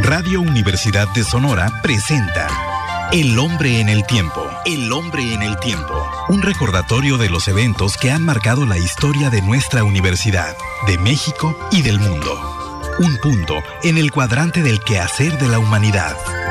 Radio Universidad de Sonora presenta El Hombre en el Tiempo. El Hombre en el Tiempo. Un recordatorio de los eventos que han marcado la historia de nuestra universidad, de México y del mundo. Un punto en el cuadrante del quehacer de la humanidad.